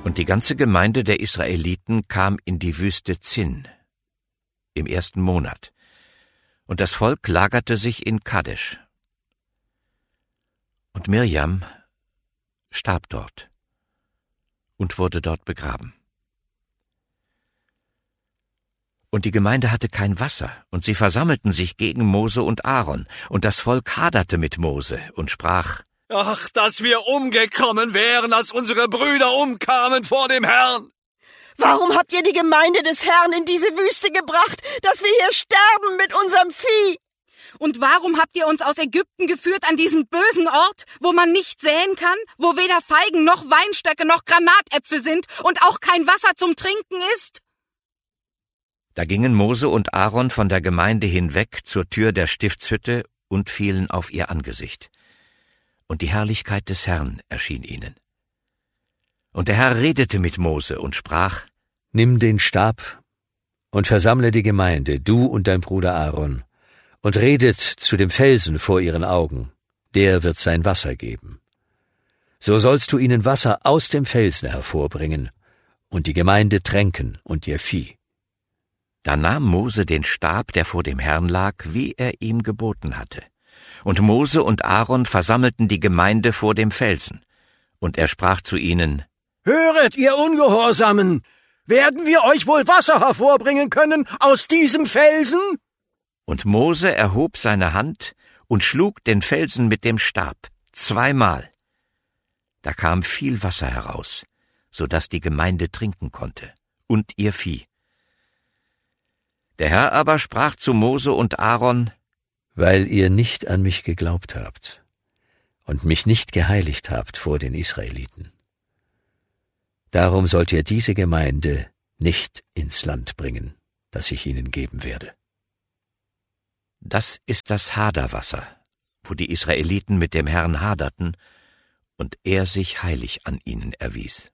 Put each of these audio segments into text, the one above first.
Und die ganze Gemeinde der Israeliten kam in die Wüste Zin im 1. Monat, und das Volk lagerte sich in Kadesh. Und Mirjam starb dort und wurde dort begraben. Und die Gemeinde hatte kein Wasser, und sie versammelten sich gegen Mose und Aaron, und das Volk haderte mit Mose und sprach: Ach, dass wir umgekommen wären, als unsere Brüder umkamen vor dem Herrn! Warum habt ihr die Gemeinde des Herrn in diese Wüste gebracht, dass wir hier sterben mit unserem Vieh? Und warum habt ihr uns aus Ägypten geführt an diesen bösen Ort, wo man nicht säen kann, wo weder Feigen noch Weinstöcke noch Granatäpfel sind und auch kein Wasser zum Trinken ist? Da gingen Mose und Aaron von der Gemeinde hinweg zur Tür der Stiftshütte und fielen auf ihr Angesicht. Und die Herrlichkeit des Herrn erschien ihnen. Und der Herr redete mit Mose und sprach: Nimm den Stab und versammle die Gemeinde, du und dein Bruder Aaron, und redet zu dem Felsen vor ihren Augen, der wird sein Wasser geben. So sollst du ihnen Wasser aus dem Felsen hervorbringen und die Gemeinde tränken und ihr Vieh. Da nahm Mose den Stab, der vor dem Herrn lag, wie er ihm geboten hatte. Und Mose und Aaron versammelten die Gemeinde vor dem Felsen. Und er sprach zu ihnen: Höret, ihr Ungehorsamen! Werden wir euch wohl Wasser hervorbringen können aus diesem Felsen? Und Mose erhob seine Hand und schlug den Felsen mit dem Stab 2-mal. Da kam viel Wasser heraus, so dass die Gemeinde trinken konnte, und ihr Vieh. Der Herr aber sprach zu Mose und Aaron: Weil ihr nicht an mich geglaubt habt und mich nicht geheiligt habt vor den Israeliten. Darum sollt ihr diese Gemeinde nicht ins Land bringen, das ich ihnen geben werde. Das ist das Haderwasser, wo die Israeliten mit dem Herrn haderten und er sich heilig an ihnen erwies.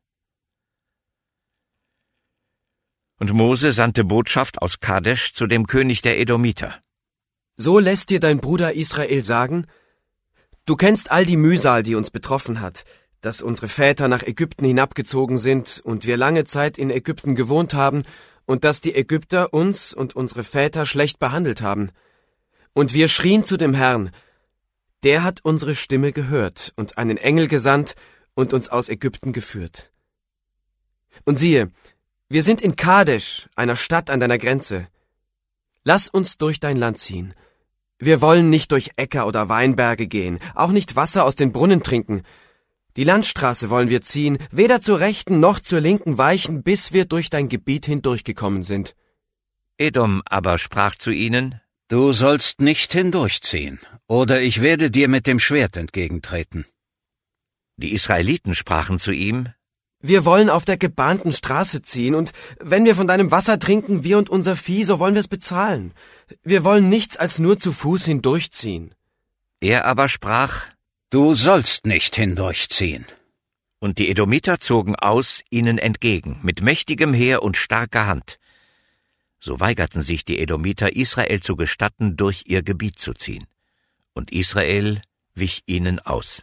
Und Mose sandte Botschaft aus Kadesh zu dem König der Edomiter. So lässt dir dein Bruder Israel sagen: Du kennst all die Mühsal, die uns betroffen hat, dass unsere Väter nach Ägypten hinabgezogen sind und wir lange Zeit in Ägypten gewohnt haben und dass die Ägypter uns und unsere Väter schlecht behandelt haben. Und wir schrien zu dem Herrn. Der hat unsere Stimme gehört und einen Engel gesandt und uns aus Ägypten geführt. Und siehe, wir sind in Kadesh, einer Stadt an deiner Grenze. Lass uns durch dein Land ziehen. Wir wollen nicht durch Äcker oder Weinberge gehen, auch nicht Wasser aus den Brunnen trinken. Die Landstraße wollen wir ziehen, weder zur rechten noch zur linken weichen, bis wir durch dein Gebiet hindurchgekommen sind. Edom aber sprach zu ihnen: Du sollst nicht hindurchziehen, oder ich werde dir mit dem Schwert entgegentreten. Die Israeliten sprachen zu ihm: Wir wollen auf der gebahnten Straße ziehen, und wenn wir von deinem Wasser trinken, wir und unser Vieh, so wollen wir es bezahlen. Wir wollen nichts als nur zu Fuß hindurchziehen. Er aber sprach: Du sollst nicht hindurchziehen. Und die Edomiter zogen aus ihnen entgegen, mit mächtigem Heer und starker Hand. So weigerten sich die Edomiter, Israel zu gestatten, durch ihr Gebiet zu ziehen. Und Israel wich ihnen aus.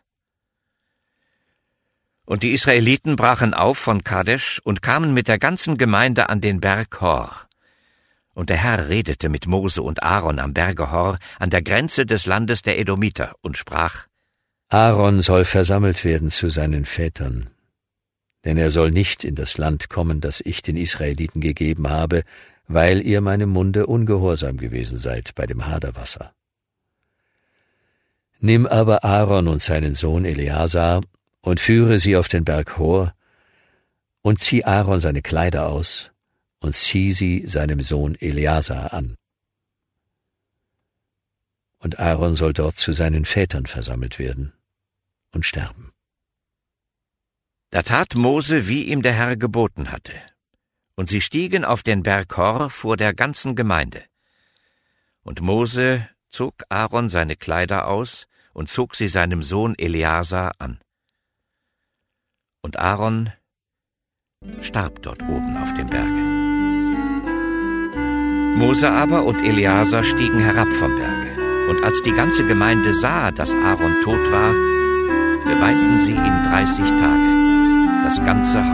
Und die Israeliten brachen auf von Kadesh und kamen mit der ganzen Gemeinde an den Berg Hor. Und der Herr redete mit Mose und Aaron am Berge Hor, an der Grenze des Landes der Edomiter, und sprach: Aaron soll versammelt werden zu seinen Vätern, denn er soll nicht in das Land kommen, das ich den Israeliten gegeben habe, weil ihr meinem Munde ungehorsam gewesen seid bei dem Haderwasser. Nimm aber Aaron und seinen Sohn Eleazar und führe sie auf den Berg Hor, und zieh Aaron seine Kleider aus und zieh sie seinem Sohn Eleazar an. Und Aaron soll dort zu seinen Vätern versammelt werden und sterben. Da tat Mose, wie ihm der Herr geboten hatte. Und sie stiegen auf den Berg Hor vor der ganzen Gemeinde. Und Mose zog Aaron seine Kleider aus und zog sie seinem Sohn Eleazar an. Und Aaron starb dort oben auf dem Berge. Mose aber und Eleazar stiegen herab vom Berge. Und als die ganze Gemeinde sah, dass Aaron tot war, beweinten sie ihn 30 Tage, das ganze Haus.